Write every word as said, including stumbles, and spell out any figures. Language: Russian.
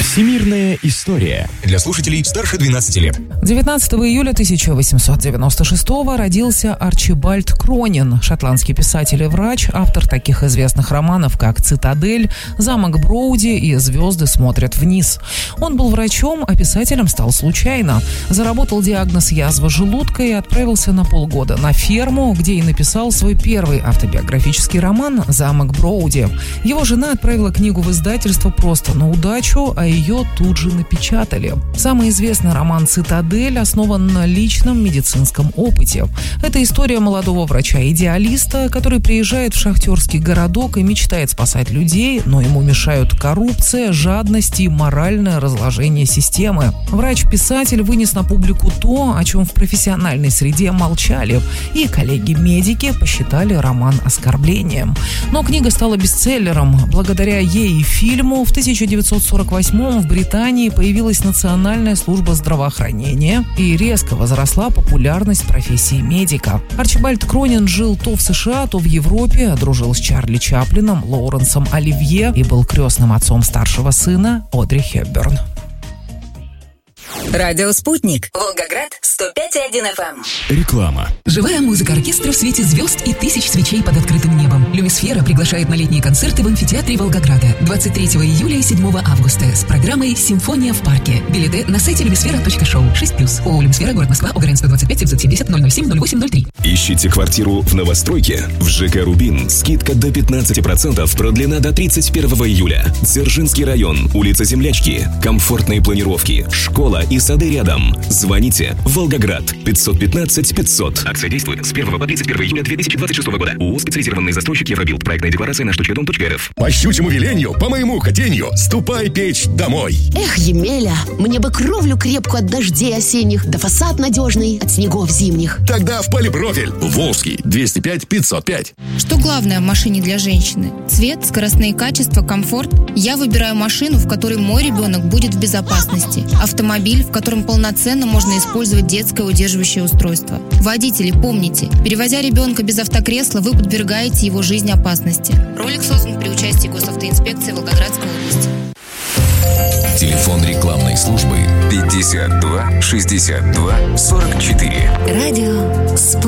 Всемирная история. Для слушателей старше двенадцати лет. девятнадцатого июля тысяча восемьсот девяносто шестого родился Арчибальд Кронин, шотландский писатель и врач, автор таких известных романов, как «Цитадель», «Замок Броуди» и «Звезды смотрят вниз». Он был врачом, а писателем стал случайно. Заработал диагноз язва желудка и отправился на полгода на ферму, где и написал свой первый автобиографический роман «Замок Броуди». Его жена отправила книгу в издательство просто на удачу, а ее тут же напечатали. Самый известный роман «Цитадель» основан на личном медицинском опыте. Это история молодого врача-идеалиста, который приезжает в шахтерский городок и мечтает спасать людей, но ему мешают коррупция, жадность и моральное разложение системы. Врач-писатель вынес на публику то, о чем в профессиональной среде молчали, и коллеги-медики посчитали роман оскорблением. Но книга стала бестселлером. Благодаря ей и фильму в тысяча девятьсот сорок восьмом в Британии появилась Национальная служба здравоохранения и резко возросла популярность профессии медика. Арчибальд Кронин жил то в США, то в Европе, дружил с Чарли Чаплином, Лоуренсом Оливье и был крестным отцом старшего сына Одри Хепберн. Радио «Спутник». Волгоград, сто пять и один эф эм. Реклама. Живая музыка оркестра в свете звезд и тысяч свечей под открытым небом. Люмисфера приглашает на летние концерты в амфитеатре Волгограда двадцать третьего июля и седьмого августа с программой «Симфония в парке». Билеты на сайте люмисфера точка шоу. шесть плюс. ООО «Люмисфера», город Москва, ОГРН сто двадцать пять семьсот семьдесят ноль ноль семь ноль восемь ноль три. Ищите квартиру в новостройке? В ЖК «Рубин» скидка до пятнадцати процентов продлена до тридцать первого июля. Дзержинский район, улица Землячки. Комфортные планировки, школа и сады рядом. Звоните. Волгоград. пятьсот пятнадцать пятьсот. Акция действует с первого по тридцать первого июля две тысячи двадцать шестого года. ООО «Специализированный застройщик Евробилд». Проектная декларация на штучка дом точка эр эф. По щучьему велению, по моему хотению, ступай печь домой. Эх, Емеля, мне бы кровлю крепкую от дождей осенних, да фасад надежный от снегов зимних. Тогда в полипрофиль. Волжский. двести пять пятьсот пять. Что главное в машине для женщины? Цвет, скоростные качества, комфорт? Я выбираю машину, в которой мой ребенок будет в безопасности. Автомобиль, в котором полноценно можно использовать детское удерживающее устройство. Водители, помните, перевозя ребенка без автокресла, вы подвергаете его жизни опасности. Ролик создан при участии госавтоинспекции Волгоградской области. Телефон рекламной службы пятьдесят два шестьдесят два сорок четыре. Радио «Спутник».